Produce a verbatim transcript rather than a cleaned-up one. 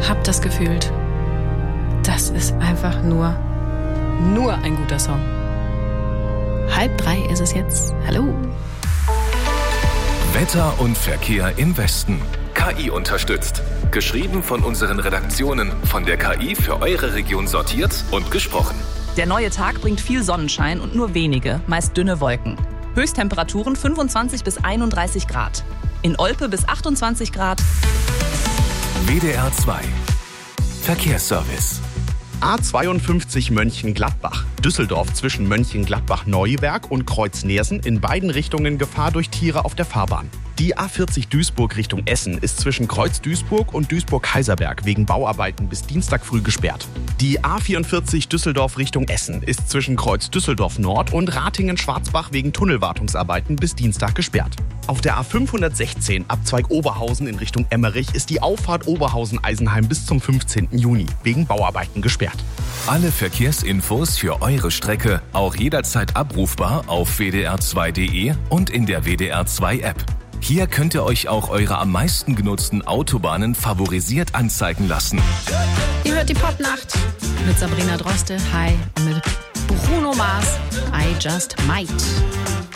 hab das gefühlt. Das ist einfach nur, nur ein guter Song. Halb drei ist es jetzt. Hallo. Wetter und Verkehr im Westen. K I unterstützt. Geschrieben von unseren Redaktionen, von der K I für eure Region sortiert und gesprochen. Der neue Tag bringt viel Sonnenschein und nur wenige, meist dünne Wolken. Höchsttemperaturen fünfundzwanzig bis einunddreißig Grad. In Olpe bis achtundzwanzig Grad. W D R zwei. Verkehrsservice. A zweiundfünfzig Mönchengladbach. Düsseldorf zwischen Mönchengladbach-Neuwerk und Kreuz-Neersen in beiden Richtungen Gefahr durch Tiere auf der Fahrbahn. Die A vierzig Duisburg Richtung Essen ist zwischen Kreuz-Duisburg und Duisburg-Kaiserberg wegen Bauarbeiten bis Dienstag früh gesperrt. Die A vierundvierzig Düsseldorf Richtung Essen ist zwischen Kreuz-Düsseldorf Nord und Ratingen-Schwarzbach wegen Tunnelwartungsarbeiten bis Dienstag gesperrt. Auf der A fünfhundertsechzehn Abzweig Oberhausen in Richtung Emmerich ist die Auffahrt Oberhausen-Eisenheim bis zum fünfzehnten Juni wegen Bauarbeiten gesperrt. Alle Verkehrsinfos für eure Strecke auch jederzeit abrufbar auf w d r zwei punkt d e und in der W D R zwei App. Hier könnt ihr euch auch eure am meisten genutzten Autobahnen favorisiert anzeigen lassen. Ihr hört die Popnacht mit Sabrina Droste, hi, und mit Bruno Mars, I Just Might.